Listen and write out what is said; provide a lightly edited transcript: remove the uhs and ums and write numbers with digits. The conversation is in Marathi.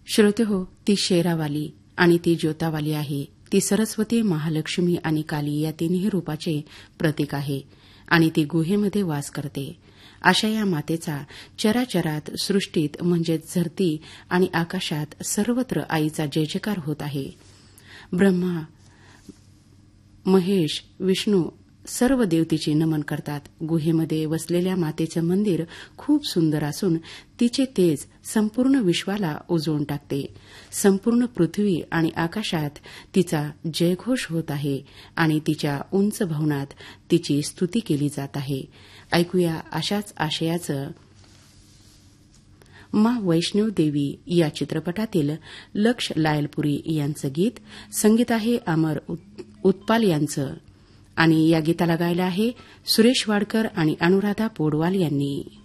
श्रोते हो, ती शेरावाली आणि ती ज्योतावाली आहे. ती सरस्वती, महालक्ष्मी आणि काली या तिन्ही रूपाचे प्रतीक आहे आणि ती गुहेमध्ये वास करते. अशा या मातेचा चराचरात, सृष्टीत म्हणजेच धरती आणि आकाशात सर्वत्र आईचा जय जयकार होत आहे. ब्रह्मा, महेश, विष्णू सर्व देवतेचे नमन करतात. गुहेमध्ये वसलेल्या मातेचं मंदिर खूप सुंदर असून तिचे तेज संपूर्ण विश्वाला उजळून टाकते. संपूर्ण पृथ्वी आणि आकाशात तिचा जयघोष होत आहे आणि तिच्या उंच भवनात तिची स्तुती केली जात आहे. ऐकूया अशाच आशयाचं मा वैष्णव देवी या चित्रपटातील लक्ष लायलपुरी यांचं गीत. संगीत आहे अमर उत्पाल यांचं आणि या गीताला गायलं आहे सुरेश वाडकर आणि अनुराधा पोडवाल यांनी.